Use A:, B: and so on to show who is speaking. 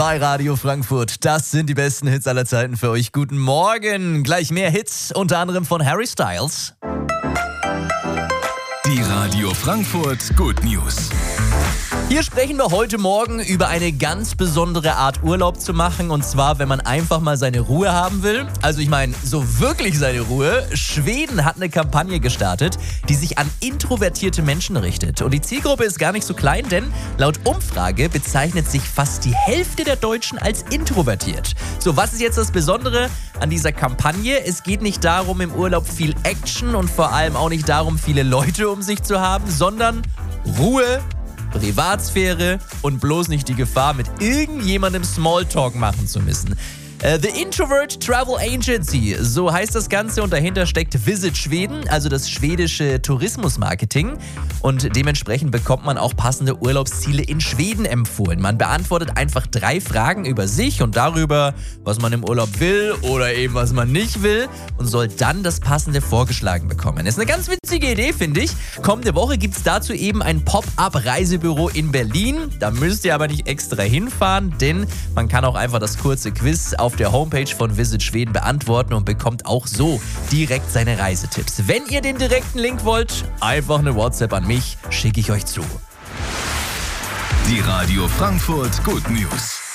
A: Bei Radio Frankfurt. Das sind die besten Hits aller Zeiten für euch. Guten Morgen. Gleich mehr Hits, unter anderem von Harry Styles.
B: Die Radio Frankfurt Good News.
A: Hier sprechen wir heute Morgen über eine ganz besondere Art Urlaub zu machen. Und zwar, wenn man einfach mal seine Ruhe haben will. Also ich meine, so wirklich seine Ruhe. Schweden hat eine Kampagne gestartet, die sich an introvertierte Menschen richtet. Und die Zielgruppe ist gar nicht so klein, denn laut Umfrage bezeichnet sich fast die Hälfte der Deutschen als introvertiert. So, was ist jetzt das Besondere an dieser Kampagne? Es geht nicht darum, im Urlaub viel Action und vor allem auch nicht darum, viele Leute um sich zu haben, sondern Ruhe, Privatsphäre und bloß nicht die Gefahr, mit irgendjemandem Smalltalk machen zu müssen. The Introvert Travel Agency, so heißt das Ganze, und dahinter steckt Visit Schweden, also das schwedische Tourismusmarketing. Und dementsprechend bekommt man auch passende Urlaubsziele in Schweden empfohlen. Man beantwortet einfach 3 Fragen über sich und darüber, was man im Urlaub will oder eben was man nicht will, und soll dann das Passende vorgeschlagen bekommen. Ist eine ganz witzige Idee, finde ich. Kommende Woche gibt es dazu eben ein Pop-up-Reisebüro in Berlin. Da müsst ihr aber nicht extra hinfahren, denn man kann auch einfach das kurze Quiz auf der Homepage von Visit Schweden beantworten und bekommt auch so direkt seine Reisetipps. Wenn ihr den direkten Link wollt, einfach eine WhatsApp an mich, schicke ich euch zu.
B: Die Radio Frankfurt Good News.